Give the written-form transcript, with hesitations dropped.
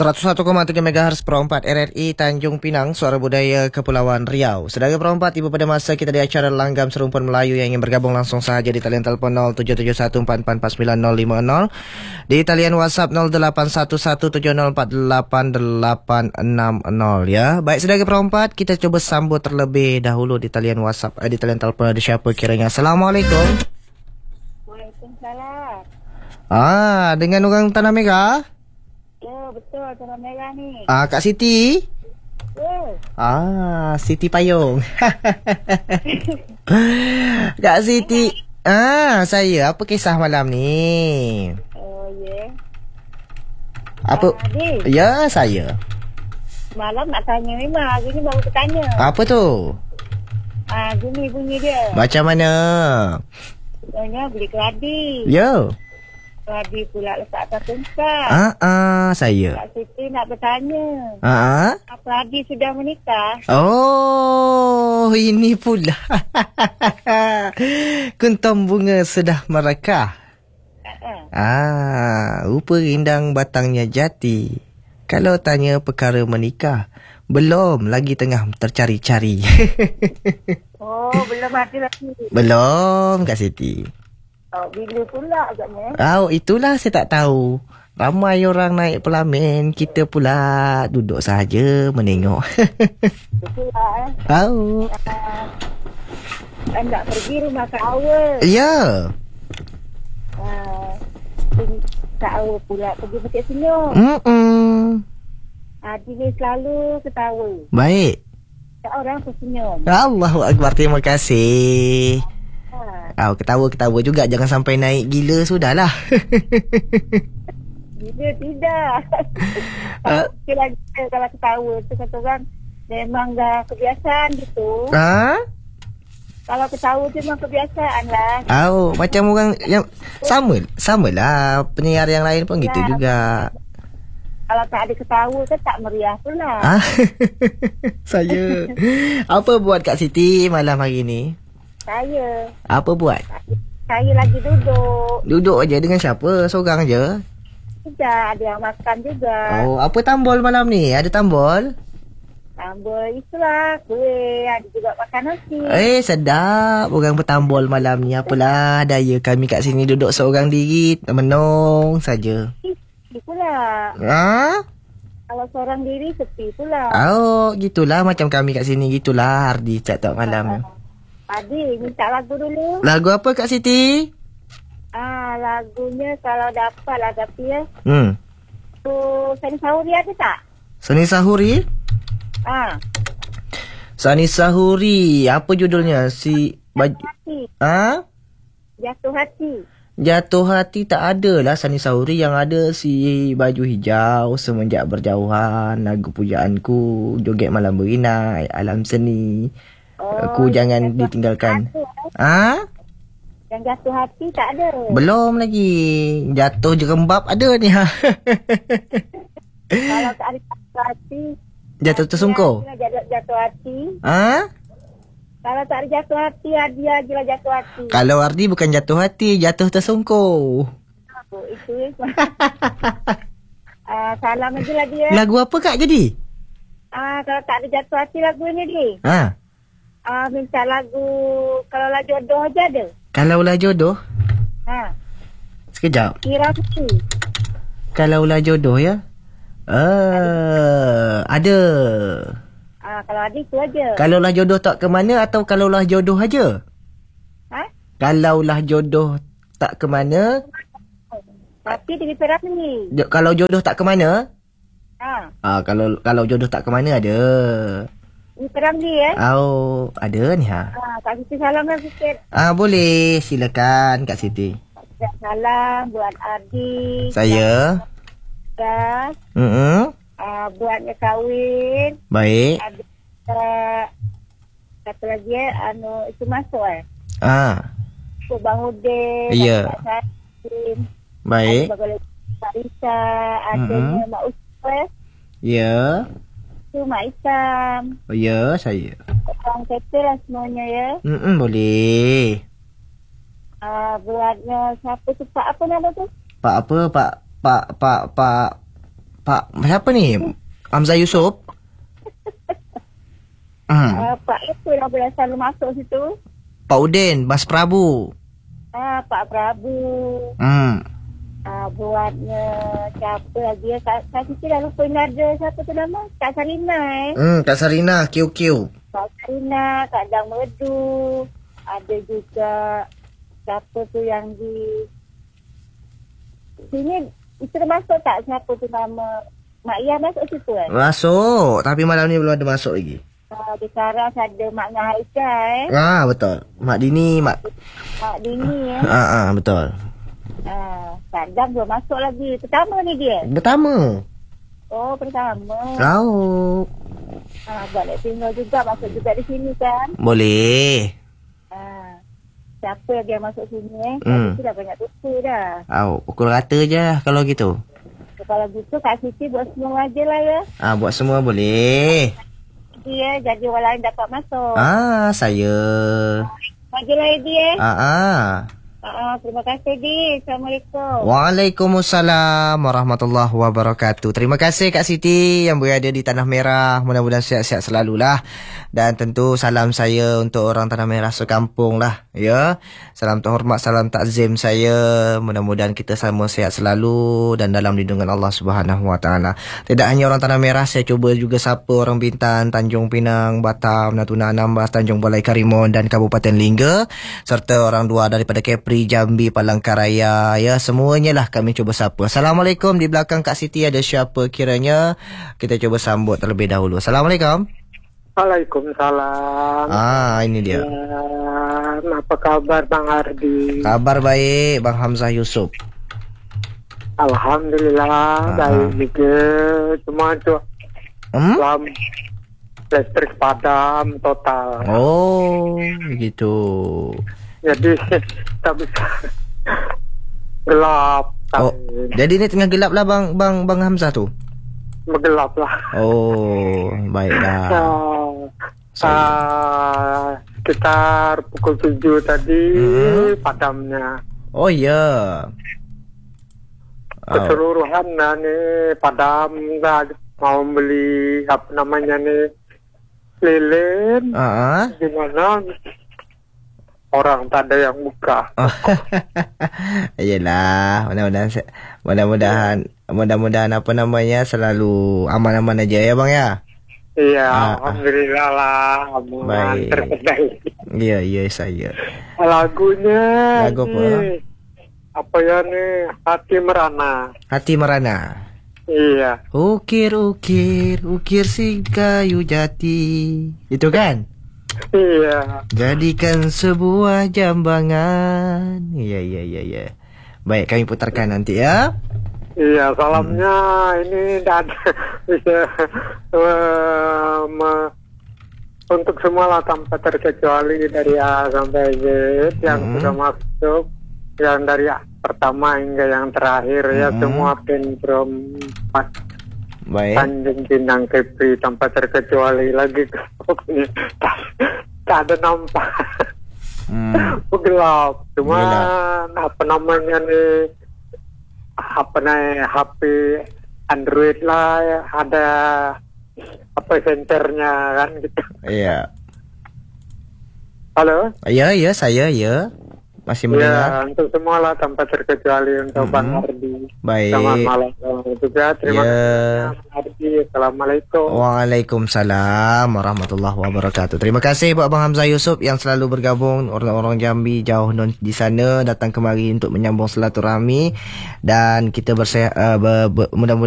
101,3 MHz Pro 4 RRI Tanjung Pinang, Suara Budaya Kepulauan Riau. Saudara Pro 4, tiba pada masa kita di acara Langgam Serumpun Melayu yang ingin bergabung langsung sahaja di talian telefon 0771444950, di talian WhatsApp 081170488860 ya. Baik saudara Pro 4, kita coba sambut terlebih dahulu di talian WhatsApp, di talian telefon ada siapa kiranya. Assalamualaikum. Waalaikumsalam. Dengan orang Tanah Merah? Ya, betul. Tanah Merah ni. Kak Siti? Ya. Siti Payung. Kak Siti. Saya. Apa kisah malam ni? Oh, ya. Apa? Adik, Ya, saya. malam nak tanya memang. Hari ni baru bertanya. Apa tu? Gini bunyi dia. Macam mana? Sebenarnya beli keladi. Ya. Keladi pula letak atas tungkap. Saya. Kak Siti nak bertanya. Apa Adi sudah menikah? Oh, ini pula. Kuntum bunga sudah merekah. Rupa rindang batangnya jati. Kalau tanya perkara menikah, belum lagi tengah tercari-cari. Oh, belum ada lagi. Belum, Kak Siti. Oh, bila pula agaknya? Itulah saya tak tahu. Ramai orang naik pelamin, kita pula duduk saja menengok. Betul lah. Nak pergi rumah Kak Awal. Ya. Kak Awal pula pergi petik senyum. Adi ni selalu ketawa. Baik. Tak orang tersenyum. Allahu Akbar, terima kasih. Ketawa-ketawa juga, jangan sampai naik gila sudahlah. Gila tidak. Kalau ketawa tu kata orang memang dah kebiasaan gitu. Kalau ketawa tu memang kebiasaan lah. Macam orang yang sama lah penyiar yang lain pun gitu juga. Kalau tak ada ketawa kan tak meriah pula. Saya. Apa buat Kak Siti malam hari ni? Saya. Apa buat? Saya lagi duduk. Duduk aja dengan siapa? Seorang je? Tidak, ada yang makan juga. Apa tambol malam ni? Ada tambol? Tambol itulah, kuih. Ada juga makan nasi. Sedap. Orang bertambol malam ni. Apalah daya kami kat sini duduk seorang diri. Menong saja. Sepi pula. Kalau seorang diri sepi pula. Gitulah macam kami kat sini. Gitulah Hardi tak malam. Adi, minta lagu dulu. Lagu apa Kak Siti? Lagunya kalau dapat lah tapi ya. Sani Sahuri ada tak? Sani Sahuri? Sani Sahuri. Apa judulnya? Jatuh Hati. Jatuh Hati. Jatuh Hati tak ada lah Sani Sahuri. Yang ada si Baju Hijau, Semenjak Berjauhan, Lagu Pujaanku, Joget Malam Berinai, Alam Seni. Aku jangan ditinggalkan. Yang Jatuh Hati tak ada. Belum lagi. Jatuh Jerembab ada ni. Kalau tak ada Jatuh Hati, Jatuh Tersungkur. Jatuh Hati. Kalau tak ada Jatuh Hati, dia je lah Jatuh Hati. Kalau Ardi bukan Jatuh Hati, Jatuh Tersungkur. Itu salam aja lah dia. Lagu apa Kak jadi? Kalau tak ada Jatuh Hati lagu ni dia. Minta lagu Kalau Lah Jodoh aja ada. Kalau Lah Jodoh? Sekejap. Kira-kira. Kalau Lah Jodoh ya? Ada. Kalau adik tu aja. Kalau Lah Jodoh tak ke mana atau Kalau Lah Jodoh aja? Kalau Lah Jodoh tak ke mana? Tapi di Perak ni. Kalau jodoh tak ke mana? Kalau jodoh tak ke mana ada. Di Perak ni ada ni Kak Siti salam lah sikit. Boleh, silakan Kak Siti. Salam buat Adi. Saya. Buatnya kahwin. Baik. Ada kata lagi itu masuk Bang Udin. Ya. Baik. Ada Mak Risa. Adanya Mak Ustaz. Ya. Itu Mak Isam. Ya, saya. Orang kata lah semuanya ya. Boleh. Buatnya siapa tu? Pak apa nama tu? Pak apa? Pak Pak, siapa ni? Hamzah Yusof? Pak itu yang biasa selalu masuk situ. Pak Udin, Mas Prabu. Pak Prabu. Buatnya siapa lagi ya? Kak Siti dah lupa ada siapa tu nama? Kak Sarina Kak Sarina, QQ. Kak Sarina, Kak Dang Merdu. Ada juga siapa tu yang di sini, itu termasuk tak siapa tu nama? Mak Ia masuk situ kan? Masuk, tapi malam ni belum ada masuk lagi. Di Saras ada Mak Ngah Betul. Mak Dini, Mak Dini betul. Kadang belum masuk lagi. Pertama ni dia? Pertama. Oh, pertama. Tahu. Boleh tinggal juga, masuk juga di sini kan? Boleh. Siapa lagi yang masuk sini Kak Siti dah banyak tutup dah. Pukul rata je lah kalau gitu. Kalau gitu Kak Siti buat semua aja lah ya. Buat semua boleh. Dia jadi orang lain dapat masuk. Saya. Majulah dia. Terima kasih Di. Assalamualaikum. Waalaikumsalam warahmatullahi wabarakatuh. Terima kasih Kak Siti yang berada di Tanah Merah. Mudah-mudahan sihat-sihat selalulah. Dan tentu salam saya untuk orang Tanah Merah sekampung lah. Ya. Salam terhormat, salam takzim saya. Mudah-mudahan kita sama sihat selalu dan dalam lindungan Allah Subhanahu Wa Taala. Tidak hanya orang Tanah Merah, saya cuba juga sapa orang Bintan, Tanjung Pinang, Batam, Natuna Anambas, Tanjung Balai Karimun dan Kabupaten Lingga, serta orang dua daripada Kepri, Jambi, Palangkaraya, ya, semuanya lah kami cuba sapa. Assalamualaikum. Di belakang Kak Siti ada siapa kiranya? Kita cuba sambut terlebih dahulu. Assalamualaikum. Waalaikumsalam. Ini dia. Apa kabar Bang Ardi? Kabar baik, Bang Hamzah Yusof. Alhamdulillah baik juga. Cuma tu listrik padam total. Oh, begitu. Jadi tak bisa gelap. Jadi ni tengah gelap lah Bang Hamzah tu. Bergelap lah. Oh, baiklah. Sekitar pukul 7 tadi padamnya. Oh ya. Keseluruhan ni padam. Mau beli apa namanya ni lilin. Gimana? Orang tak ada yang buka. Yelah, mudah-mudahan apa namanya selalu aman-aman aja ya Bang ya. Iya, alhamdulillah lah. Baik. Iya saya. Lagunya lagu apa? Apa ya nih? Hati Merana. Iya. Ukir si kayu jati. Itu kan? Iya. Jadikan sebuah jambangan. Iya. Baik, kami putarkan nanti ya. Iya, salamnya ini dan bisa untuk semua lah tanpa terkecuali dari A sampai Z yang sudah masuk, yang dari pertama hingga yang terakhir ya, semua pin from Tanjung Pinang Kepri tanpa terkecuali lagi. Tak ada nampak. Gelap. Cuma apa namanya nih, HP Android lah, ada apa senternya kan gitu. Iya. Halo? Iya, saya masih mendengar. Ya, untuk semua lah tanpa terkecuali untuk Bang Ardi. Baik. Selamat malam juga. Terima kasih Bang Ardi. Assalamualaikum. Waalaikumsalam warahmatullahi wabarakatuh. Terima kasih Pak Bang Hamzah Yusof yang selalu bergabung. Orang-orang Jambi jauh non di sana datang kemari untuk menyambung silaturahmi dan kita mudah-mudahan